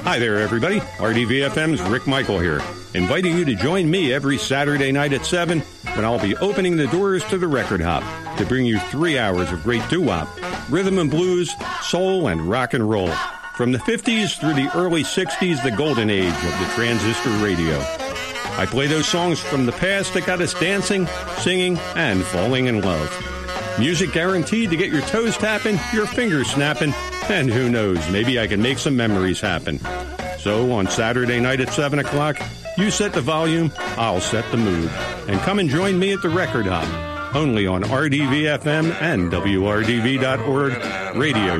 Hi there, everybody. RDVFM's Rick Michael here, inviting you to join me every Saturday night at 7 when I'll be opening the doors to the Record Hop to bring you 3 hours of great doo-wop, rhythm and blues, soul, and rock and roll. From the 50s through the early 60s, the golden age of the transistor radio. I play those songs from the past that got us dancing, singing, and falling in love. Music guaranteed to get your toes tapping, your fingers snapping, and who knows, maybe I can make some memories happen. So on Saturday night at 7 o'clock, you set the volume, I'll set the mood. And come and join me at the Record Hop, only on RDVFM and WRDV.org radio.